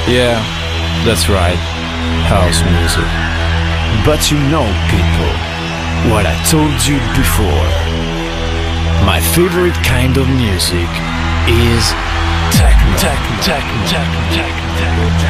Yeah, that's right. House music. But you know, people, what I told you before. My favorite kind of music is techno.